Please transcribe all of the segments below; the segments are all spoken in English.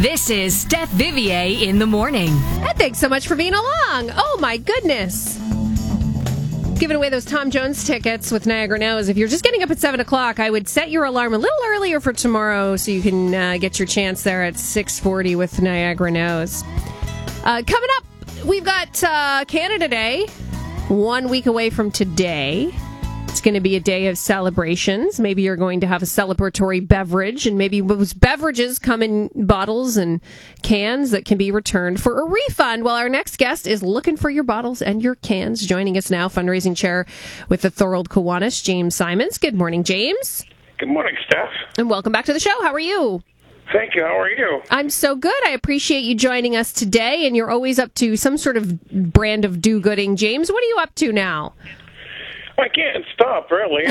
This is Steph Vivier in the morning. And thanks so much for being along. Oh, my goodness. Giving away those Tom Jones tickets with Niagara Nose. If you're just getting up at 7 o'clock, I would set your alarm a little earlier for tomorrow so you can get your chance there at 6:40 with Niagara Nose. Coming up, we've got Canada Day, 1 week away from today. It's going to be a day of celebrations. Maybe you're going to have a celebratory beverage, and maybe those beverages come in bottles and cans that can be returned for a refund. Well, our next guest is looking for your bottles and your cans. Joining us now, fundraising chair with the Thorold Kiwanis, James Simons. Good morning, James. Good morning, Steph. And welcome back to the show. How are you? Thank you. How are you? I'm so good. I appreciate you joining us today, and you're always up to some sort of brand of do-gooding. James, what are you up to now? I can't stop, really.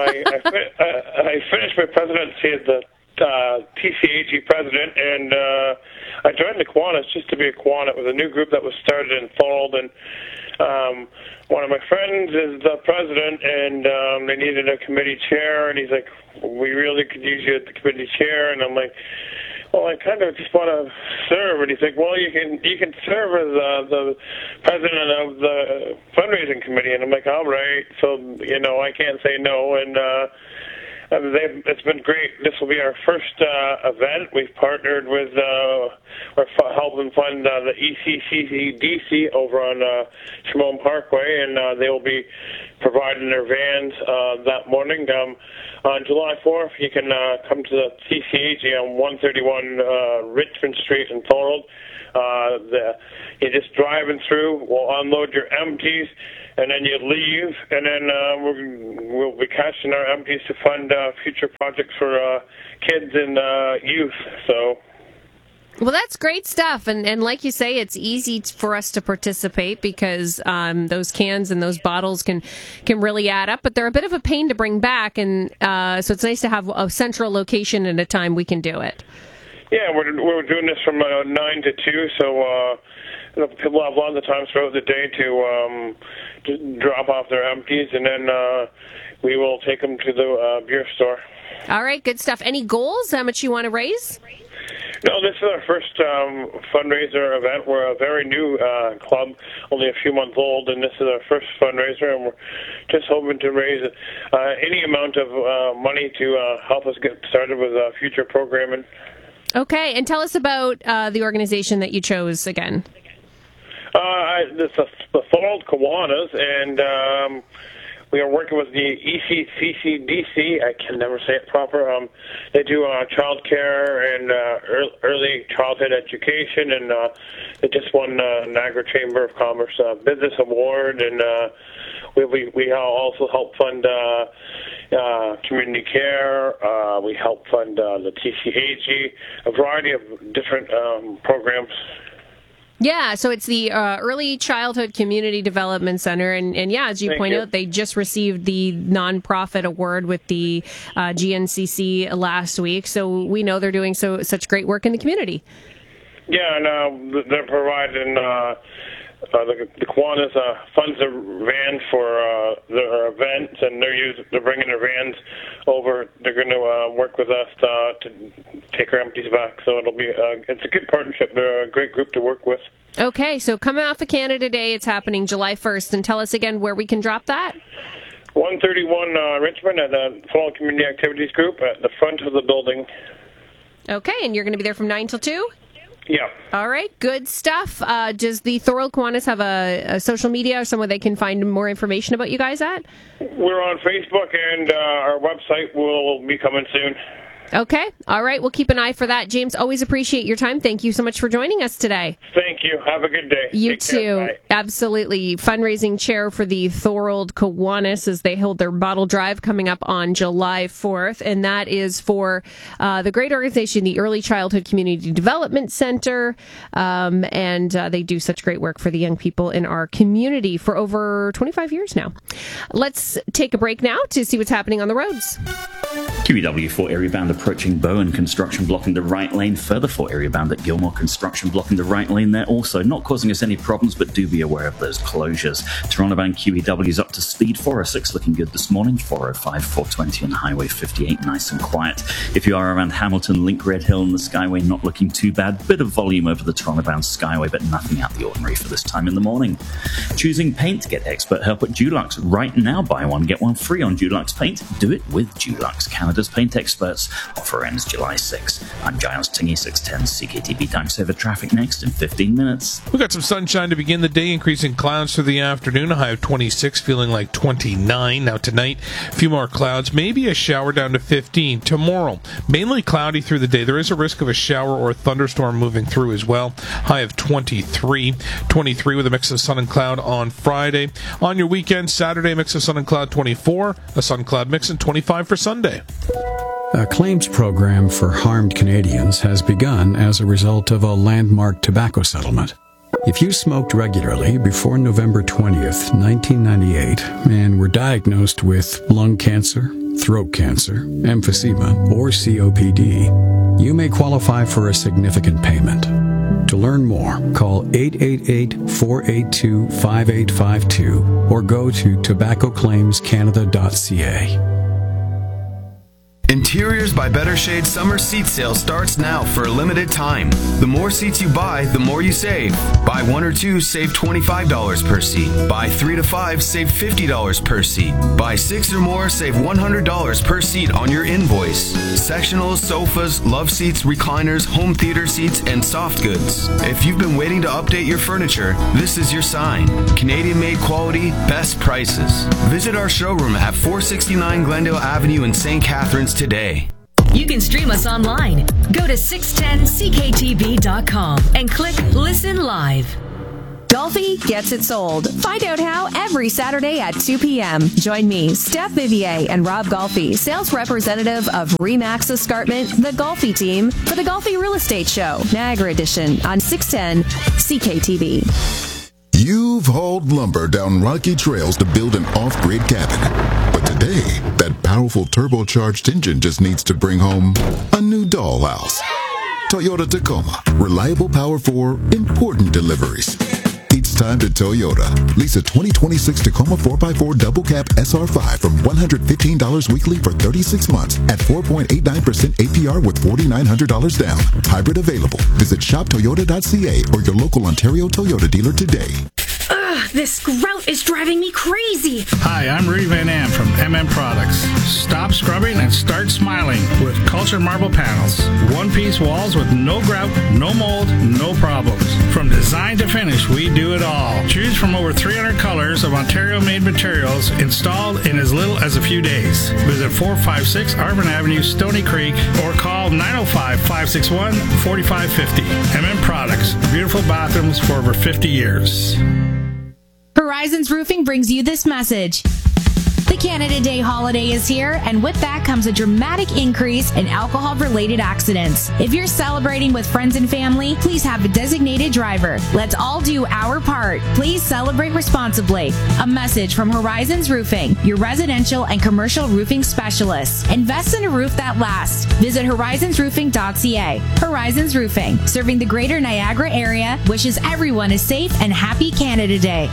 I finished my presidency as the TCAG president, and I joined the Kiwanis just to be a Kiwanis. It was a new group that was started in Thorold, and one of my friends is the president, and they needed a committee chair, and he's like, we really could use you at the committee chair, and I'm like, well, I kind of just want to serve. And he's like, well, you can serve as the president of the fundraising committee. And I'm like, all right. So, I can't say no. And it's been great. This will be our first event. We've partnered with, we're helping fund the ECCDC over on Shimon Parkway, and they will be providing their vans that morning. On July 4th, you can come to the TCAG on 131 Richmond Street in Thorold. You're just driving through. We'll unload your empties, and then you leave, and then we'll be cashing our empties to fund future projects for kids and youth. So. Well, that's great stuff. And like you say, it's easy for us to participate because those cans and those bottles can really add up, but they're a bit of a pain to bring back. And so it's nice to have a central location at a time we can do it. Yeah, we're doing this from 9 to 2, so people have lots of time throughout the day to just drop off their empties, and then we will take them to the beer store. All right, good stuff. Any goals? How much you want to raise? No, this is our first fundraiser event. We're a very new club, only a few months old, and this is our first fundraiser, and we're just hoping to raise any amount of money to help us get started with future programming. Okay, and tell us about the organization that you chose again. This is the Thorold Kiwanis, and we are working with the ECCDC. I can never say it proper. They do child care and early childhood education, and they just won Niagara Chamber of Commerce Business Award, and we also help fund community care. We help fund the TCAG, a variety of different programs. Yeah, so it's the Early Childhood Community Development Center, and yeah, as you point out, they just received the nonprofit award with the GNCC last week, so we know they're doing such great work in the community. Yeah, and they're providing the Kiwanis funds a van for their events, and they're bringing their vans over. They're going to work with us to take our empties back. So it's a good partnership. They're a great group to work with. Okay, so coming off of Canada Day, it's happening July 1st, and tell us again where we can drop that. 131 Richmond at the Thorold Community Activities Group at the front of the building. Okay, and you're going to be there from 9 till 2? Yeah. All right, good stuff. Does the Thorold Kiwanis have a social media or somewhere they can find more information about you guys at? We're on Facebook, and our website will be coming soon. Okay. All right. We'll keep an eye for that. James, always appreciate your time. Thank you so much for joining us today. Thank you. Have a good day. You Take too. Care. Absolutely. Fundraising chair for the Thorold Kiwanis as they hold their bottle drive coming up on July 4th. And that is for the great organization, the Early Childhood Community Development Center. And they do such great work for the young people in our community for over 25 years now. Let's take a break now to see what's happening on the roads. QEW 4 area bound approaching Bowen, construction blocking the right lane. Further 4 area bound at Gilmore, construction blocking the right lane there also. Not causing us any problems, but do be aware of those closures. Toronto bound QEW is up to speed. 406 looking good this morning. 405, 420 on Highway 58, nice and quiet. If you are around Hamilton, Link, Red Hill and the Skyway, not looking too bad. Bit of volume over the Toronto bound Skyway, but nothing out the ordinary for this time in the morning. Choosing paint? Get expert help at Dulux right now. Buy one, get one free on Dulux paint. Do it with Dulux, Canada's paint experts. Offer ends July 6. I'm Giles Tingy, 610 CKTB Time Saver traffic next in 15 minutes. We've got some sunshine to begin the day, increasing clouds through the afternoon. A high of 26, feeling like 29. Now tonight, a few more clouds, maybe a shower down to 15. Tomorrow, mainly cloudy through the day. There is a risk of a shower or a thunderstorm moving through as well. High of 23. 23 with a mix of sun and cloud on Friday. On your weekend, Saturday, mix of sun and cloud 24. A sun-cloud mix and 25 for Sunday. A claims program for harmed Canadians has begun as a result of a landmark tobacco settlement. If you smoked regularly before November 20th, 1998, and were diagnosed with lung cancer, throat cancer, emphysema, or COPD, you may qualify for a significant payment. To learn more, call 888-482-5852 or go to tobaccoclaimscanada.ca. Interiors by Better Shade summer seat sale starts now for a limited time. The more seats you buy, the more you save. Buy 1 or 2, save $25 per seat. Buy 3 to 5, save $50 per seat. Buy 6 or more, save $100 per seat on your invoice. Sectionals, sofas, love seats, recliners, home theater seats, and soft goods. If you've been waiting to update your furniture, this is your sign. Canadian-made quality, best prices. Visit our showroom at 469 Glendale Avenue in St. Catharines today. You can stream us online. Go to 610ckTV.com and click Listen Live. Golfi gets it sold. Find out how every Saturday at 2 p.m. Join me, Steph Vivier, and Rob Golfi, sales representative of Remax Escarpment, the Golfi team, for the Golfi Real Estate Show, Niagara Edition, on 610 CKTV. You've hauled lumber down rocky trails to build an off-grid cabin. But today, that powerful turbocharged engine just needs to bring home a new dollhouse. Toyota Tacoma. Reliable power for important deliveries. It's time to Toyota. Lease a 2026 Tacoma 4x4 double cab SR5 from $115 weekly for 36 months at 4.89% APR with $4,900 down. Hybrid available. Visit shoptoyota.ca or your local Ontario Toyota dealer today. This grout is driving me crazy. Hi, I'm Rudy Van Am from MM Products. Stop scrubbing and start smiling with Cultured Marble Panels. One-piece walls with no grout, no mold, no problems. From design to finish, we do it all. Choose from over 300 colors of Ontario-made materials installed in as little as a few days. Visit 456 Arvin Avenue, Stony Creek, or call 905-561-4550. MM Products. Beautiful bathrooms for over 50 years. Horizons Roofing brings you this message. The Canada Day holiday is here, and with that comes a dramatic increase in alcohol-related accidents. If you're celebrating with friends and family, please have a designated driver. Let's all do our part. Please celebrate responsibly. A message from Horizons Roofing, your residential and commercial roofing specialists. Invest in a roof that lasts. Visit horizonsroofing.ca. Horizons Roofing, serving the greater Niagara area, wishes everyone a safe and happy Canada Day.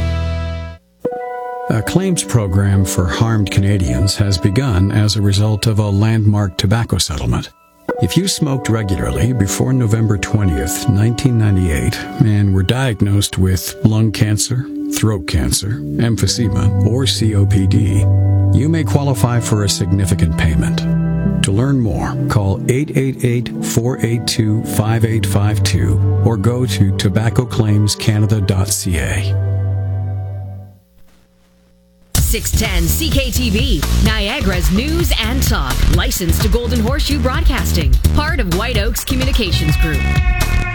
A claims program for harmed Canadians has begun as a result of a landmark tobacco settlement. If you smoked regularly before November 20th, 1998, and were diagnosed with lung cancer, throat cancer, emphysema, or COPD, you may qualify for a significant payment. To learn more, call 888-482-5852 or go to tobaccoclaimscanada.ca. 610 CKTV, Niagara's news and talk. Licensed to Golden Horseshoe Broadcasting. Part of White Oaks Communications Group.